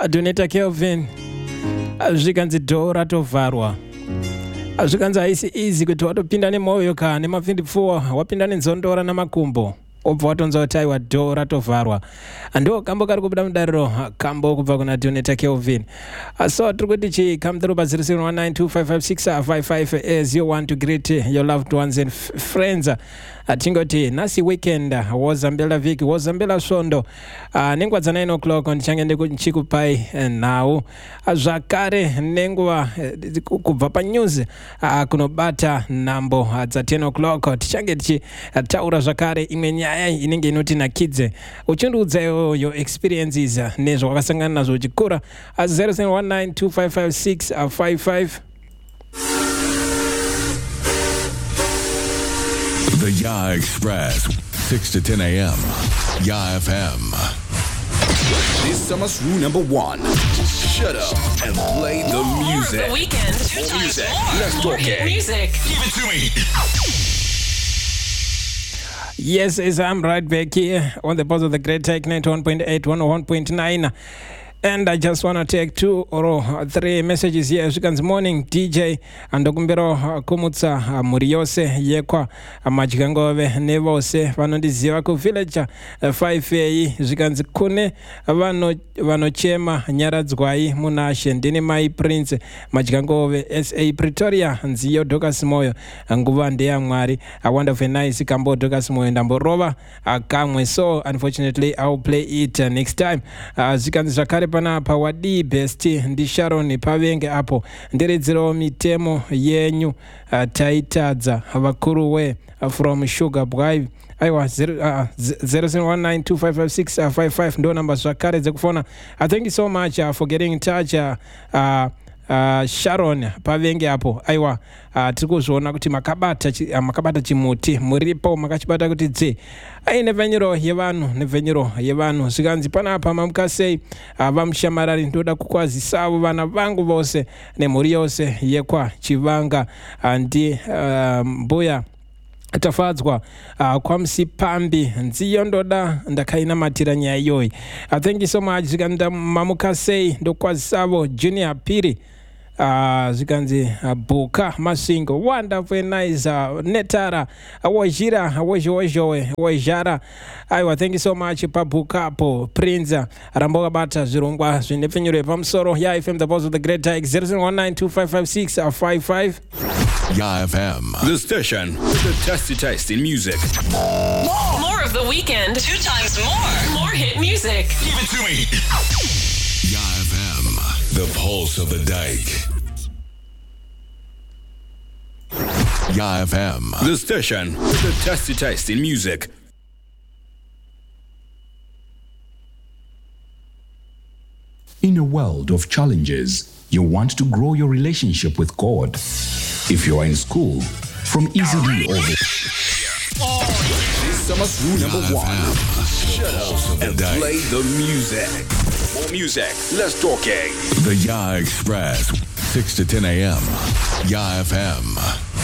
Donata Kelvin zvikanzi dhoo ratovharwa. Zvikanzi haisi easy kuti watopinda nemwoyo ka nemavhindipfuwa wapinda nenzondora namakumbo obva watonza kuti aiwa dhoo ratovharwa. Ndo kambo kari kubuda mudariro kambo kubva kuna Donata Kelvin. So tiri kuti chikam through pa 0719255655 as you want to greet your loved ones and friends. Tingoti nasi weekend wozambela viki wozambela svondo nenguva dza 9 o'clock ndichange ndikupai nhau zvakare nenguva kubva panews kunobata nambo dza 10 o'clock tichange tichitaura zvakare imwe nyaya inenge inoti nakidze uchindiudza your experiences nezvawakasangana nazvo uchikura 0719255655. The Ya Express, 6 to 10 a.m. Ya FM. This summer's rule number 1. Shut up and play the music. More of the weekend. Two times music. more. Let's More talk hit it. music. Give it to me. Yes, I'm right back here on the Pulse of the Great Tech 91.8, 101.9. And I just want to take 2 or 3 messages here. Zvikanzi morning DJ ndokumbira kumutsa muri yose yekwa madyangove nevose vanondiziva kuvillage 5A. Zvikanzi kune vanochema nyaradzwai munashe ndini mai Prince madyangove SA Pretoria nziyo Dorcas Moyo nguva ndeyamwari. I wonder if a nice kambo Dorcas Moyo ndamborova kamwe, so unfortunately I'll play it next time. Zvikanzi zvakare panapa wadi best ndi Sharon pavenge apo nderedzero mitemo yenyu taitadza vakuru we from Sugar Boy. Aiwa 0719255655 ndo namba zvakare dzekufona. Thank you so much for getting in touch. Sharon pavenge apo. Aiwa tiri kuzviona kuti makabata chimuti muripo makachibata kuti dze nevhenyero yevanhu zvikanzi panapa mamukasei vamushamarari ndoda kukwazisavo vana vangu vose nemhuri yose yekwa Chivanga ndi mbuya tafadzwa kwamusipambi nziyo ndoda ndakainamatira nyaya iyoyi. Thank you so much. Zvikanzi mamukasei ndokwazisavo Junior Piri zvikanzi Buka Masingo wonderful and nice Netara wojara. Aiwa thank you so much pabukapo Prince rambokabata zvirongwa zvinepfenyuro yepamusoro ya FM the Pulse of the Great Tech 0719255655. Ya FM. The station with the tasty taste in music. More of the weekend. Two times more. More hit music. Give it to me. Ya FM. The pulse of the dike. Ya FM. The station with the tasty taste in music. In a world of challenges, you want to grow your relationship with God. If you are in school, from EasyD or This summer's rule number 1. Shut up and play the music. More music. Less talking. The Ya Express, 6 to 10 a.m. Ya FM.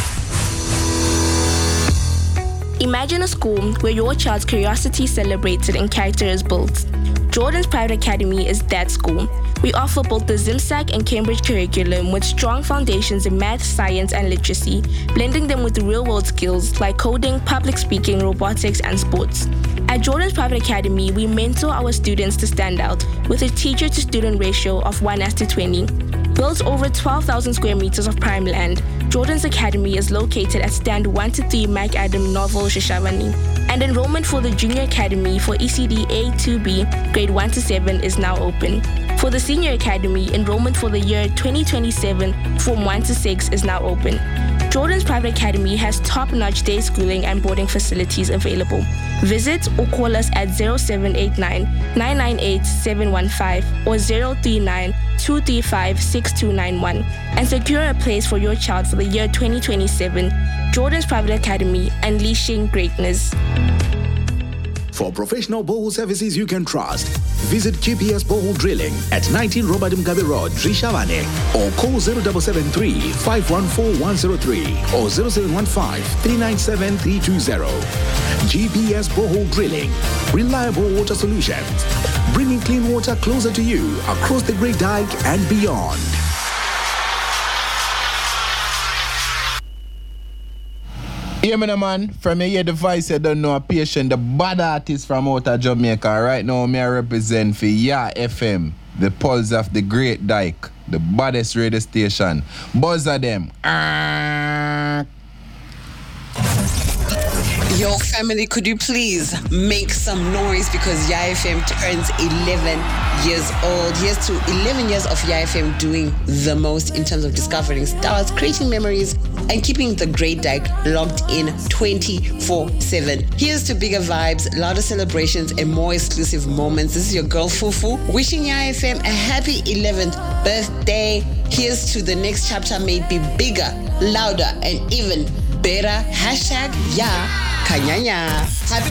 Imagine a school where your child's curiosity is celebrated and character is built. Jordan's Private Academy is that school. We offer both the ZimSac and Cambridge curriculum with strong foundations in math, science, and literacy, blending them with real-world skills like coding, public speaking, robotics, and sports. At Jordan's Private Academy, we mentor our students to stand out with a teacher-to-student ratio of 1:20. Built over 12,000 square meters of prime land, Jordan's Academy is located at stand 1-3 McAdam Novel Shashavani. And enrollment for the Junior Academy for ECD A-2B, grade 1-7 is now open. For the Senior Academy, enrollment for the year 2027, Form 1-6 is now open. Jordan's Private Academy has top-notch day schooling and boarding facilities available. Visit or call us at 0789-998-715 or 039-235-6291 and secure a place for your child for the year 2027. Jordan's Private Academy, unleashing greatness. For professional borehole services you can trust, visit GPS Borehole Drilling at 19 Robert Mugabe Road, Drishavane, or call 0773 514 103 or 0715 397 320. GPS Borehole Drilling, reliable water solutions, bringing clean water closer to you across the Great Dyke and beyond. Yeah, man, from your device, you don't know a patient, the bad artist from out of Jamaica. Right now, me I represent for Ya FM, the pulse of the Great Dyke, the baddest radio station. Buzz of them. Yo, family, could you please make some noise because Ya FM turns 11 years old. Here's to 11 years of Ya FM doing the most in terms of discovering stars, creating memories, and keeping the Great Dyke locked in 24/7. Here's to bigger vibes, louder celebrations, and more exclusive moments. This is your girl Fufu, wishing Ya FM a happy 11th birthday. Here's to the next chapter may be bigger, louder, and even better. #Ya Kanyanya. Happy